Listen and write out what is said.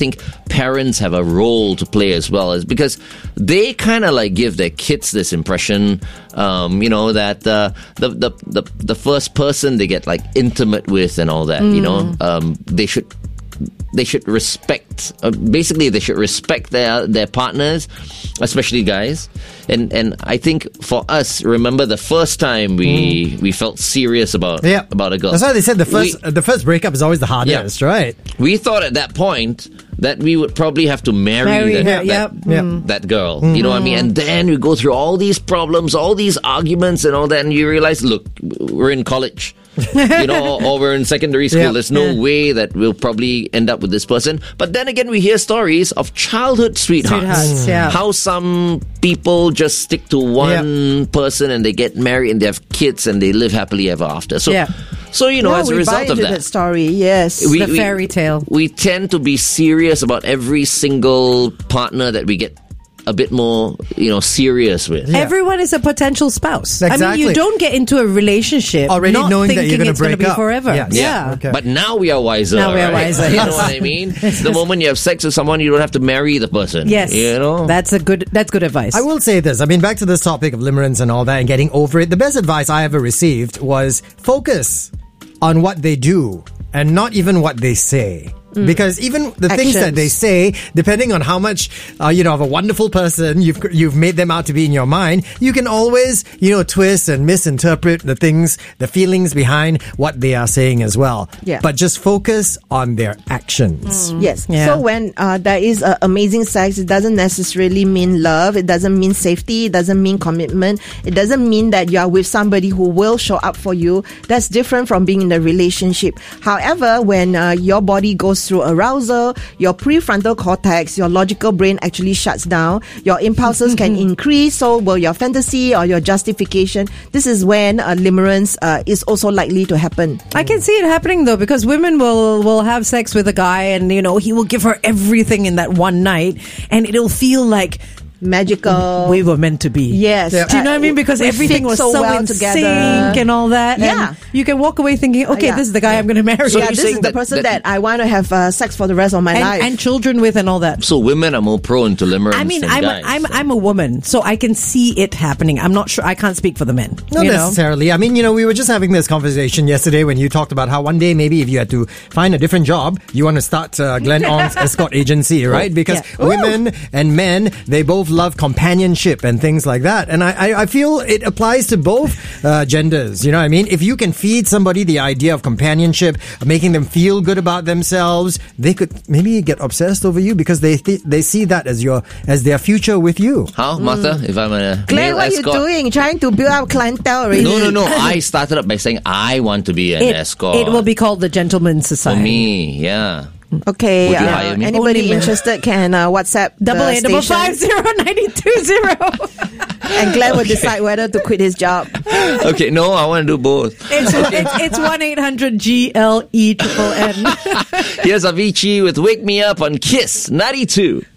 think parents have a role to play as well, is because they kind of like give their kids this impression, that the first person they get like intimate with and all that, they should respect. Basically, they should respect their partners, especially guys. And I think for us, remember the first time we felt serious about a girl. That's why they said the first breakup is always the hardest, right? We thought at that point that we would probably have to marry that girl. You know what I mean? And then we go through all these problems, all these arguments and all that, and you realize, look, we're in college. Or we're in secondary school. There's no way that we'll probably end up with this person. But then again, we hear stories of childhood sweethearts. How some people just stick to one person and they get married and they have kids and they live happily ever after. So, as a result of that story, yes, the fairy tale. We tend to be serious about every single partner that we get a bit more, serious with. Yeah. Everyone is a potential spouse. Exactly. I mean, you don't get into a relationship already not knowing thinking that you're going it's to break be up forever. Yeah. Okay. But now we are wiser. Now we are wiser. You know what I mean? The moment you have sex with someone, you don't have to marry the person. Yes. That's good advice. I will say this. I mean, back to this topic of limerence and all that and getting over it. The best advice I ever received was focus on what they do and not even what they say. Because even the things that they say, depending on how much, of a wonderful person you've made them out to be in your mind, you can always, twist and misinterpret the things, the feelings behind what they are saying as well. Yeah. But just focus on their actions. Yes. Yeah. So when there is amazing sex, it doesn't necessarily mean love. It doesn't mean safety. It doesn't mean commitment. It doesn't mean that you are with somebody who will show up for you. That's different from being in a relationship. However, when your body goes through arousal, your prefrontal cortex, your logical brain actually shuts down. Your impulses can increase, so will your fantasy or your justification. This is when limerence is also likely to happen. I can see it happening though, because women will have sex with a guy and he will give her everything in that one night and it'll feel like magical. We were meant to be. Yes. Yeah. Do you know what I mean? Because everything was so well in together. sync and all that. Yeah. And you can walk away thinking, okay, this is the guy I'm going to marry. So this is the person that I want to have sex for the rest of my life. And children with and all that. So women are more prone to limerence I mean, than guys. I'm a woman, so I can see it happening. I'm not sure. I can't speak for the men. Not necessarily. I mean, we were just having this conversation yesterday when you talked about how one day maybe if you had to find a different job, you want to start Glenn Ong's escort agency, right? Because women and men, they both love companionship and things like that. And I feel it applies to both genders. You know what I mean? If you can feed somebody the idea of companionship, making them feel good about themselves, they could maybe get obsessed over you because they see that as their future with you. How, Martha? If I'm a Glenn, male what escort? are you doing? Trying to build up clientele already? No. I started up by saying I want to be an escort. It will be called the Gentleman's For Society. me, yeah. Okay, Would you hire me? anybody interested can WhatsApp the 888-550-920. and Glenn will decide whether to quit his job. Okay, no, I want to do both. It's 1-800-GLE-NNN. Here's Avicii with Wake Me Up on Kiss 92.